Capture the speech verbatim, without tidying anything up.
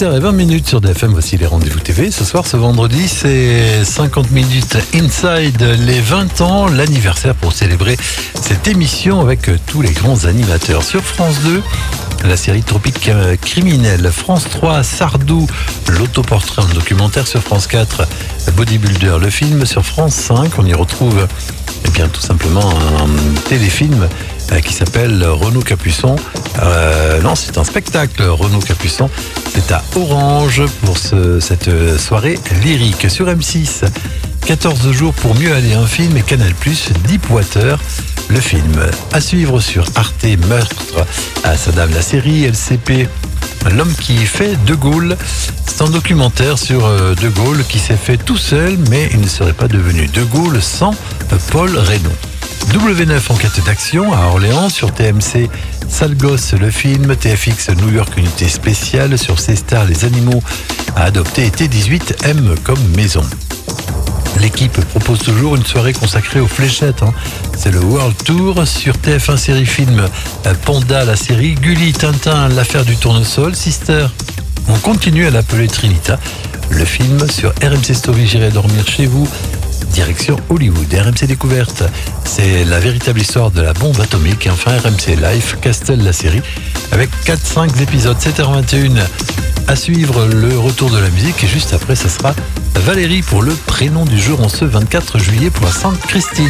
dix-huit heures vingt sur D F M, voici les rendez-vous T V. Ce soir, ce vendredi, c'est cinquante minutes Inside les vingt ans, l'anniversaire pour célébrer cette émission avec tous les grands animateurs. Sur France deux, la série Tropique criminel. France trois, Sardou, l'autoportrait en documentaire. Sur France quatre, Bodybuilder, le film. Sur France cinq, on y retrouve eh bien, tout simplement un téléfilm qui s'appelle Renaud Capuçon. Euh, non, c'est un spectacle, Renaud Capuçon. C'est à Orange pour ce, cette soirée lyrique. Sur M six, quatorze jours pour mieux aller, un film, et Canal plus, Deepwater, le film. À suivre sur Arte, Meurtre à Saddam, la série. L C P, l'homme qui fait De Gaulle. C'est un documentaire sur De Gaulle qui s'est fait tout seul, mais il ne serait pas devenu De Gaulle sans Paul Reynaud. W neuf, enquête d'action à Orléans. Sur T M C, Sale gosse, le film. T F X, New York, unité spéciale. Sur C-Star, les animaux à adopter. Et T dix-huit, M comme maison. L'équipe propose toujours une soirée consacrée aux fléchettes. Hein. C'est le World Tour. Sur T F un, série film, Panda, la série. Gulli, Tintin, l'affaire du tournesol. Sister, on continue à l'appeler Trinita, le film. Sur R M C Story, j'irai dormir chez vous. Direction Hollywood. R M C Découverte, c'est la véritable histoire de la bombe atomique. Et enfin R M C Life, Castel, la série, avec quatre cinq épisodes. sept heures vingt et une à suivre, le retour de la musique. Et juste après, ça sera Valérie pour le prénom du jour en ce vingt-quatre juillet pour la Sainte Christine.